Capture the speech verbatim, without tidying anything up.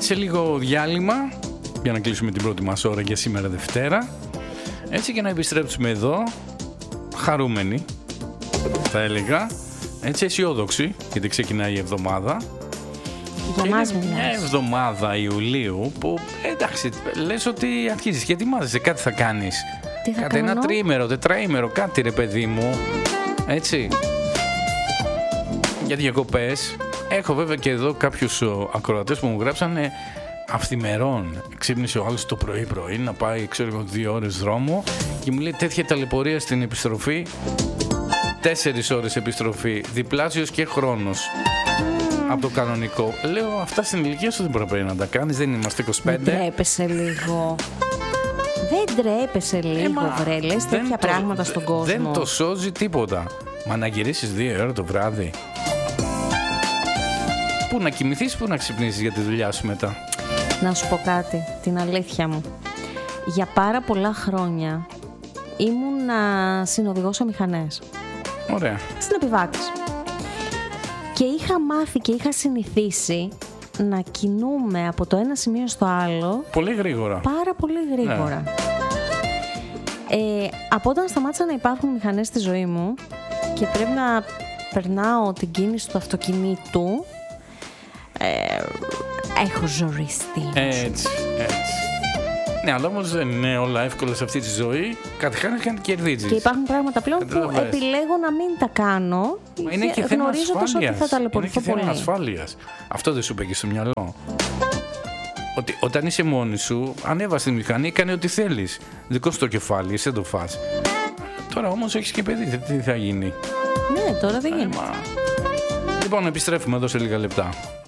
σε λίγο διάλειμμα για να κλείσουμε την πρώτη μας ώρα για σήμερα Δευτέρα. Έτσι, και να επιστρέψουμε εδώ χαρούμενοι, θα έλεγα. Έτσι, αισιόδοξοι, γιατί ξεκινάει η εβδομάδα. Για μας είναι μια εβδομάδα Ιουλίου που, εντάξει, λες ότι αρχίζεις και ετοιμάζεσαι, κάτι θα κάνεις. Τι θα κάτι κάνω? Ένα τριήμερο, τετραήμερο, κάτι ρε παιδί μου. Έτσι. Για διακοπές. Έχω βέβαια και εδώ κάποιους ακροατές που μου γράψανε αυθημερών. Ξύπνησε ο άλλος το πρωί-πρωί να πάει, ξέρω εγώ, δύο ώρες δρόμο και μου λέει τέτοια ταλαιπωρία στην επιστροφή. Τέσσερις ώρες επιστροφή, διπλάσιος και χρόνος mm. από το κανονικό. Λέω, αυτά στην ηλικία σου δεν πρέπει να τα κάνεις, δεν είμαστε είκοσι πέντε. Δεν τρέπεσαι λίγο. Δεν τρέπεσαι λίγο, ε, βρε, λες τέτοια το, πράγματα στον κόσμο. Δεν το σώζει τίποτα. Μα να γυρίσεις δύο ώρα το βράδυ. Πού να κοιμηθείς, πού να ξυπνήσεις για τη δουλειά σου μετά. Να σου πω κάτι, την αλήθεια μου. Για πάρα πολλά χρόνια ήμουν συνοδηγός σε μηχανές. Ωραία. Στην επιβάτης. Και είχα μάθει και είχα συνηθίσει να κινούμε από το ένα σημείο στο άλλο πολύ γρήγορα. Πάρα πολύ γρήγορα. Ναι. Ε, από όταν σταμάτησαν να υπάρχουν μηχανές στη ζωή μου και πρέπει να περνάω την κίνηση του αυτοκινήτου, ε, έχω ζοριστεί. Έτσι, έτσι. Ναι, αλλά όμως δεν είναι όλα εύκολα σε αυτή τη ζωή. Κάτι χάνεις και κάτι κερδίζεις. Και υπάρχουν πράγματα πλέον που επιλέγω να μην τα κάνω. Είναι και θέμα γνωρίζοντας ότι θα ταλαιπωρηθώ πολύ. Είναι και θέμα ασφάλειας. Αυτό δεν σου πήγε στο μυαλό. Ότι όταν είσαι μόνη σου, ανέβασε τη μηχανή, κάνε ό,τι θέλεις. Δικό σου το κεφάλι, εσύ το φας. Τώρα όμως έχεις και παιδί, τι θα γίνει. Ναι, τώρα δεν γίνεται. Λοιπόν, επιστρέφουμε εδώ σε λίγα λεπτά.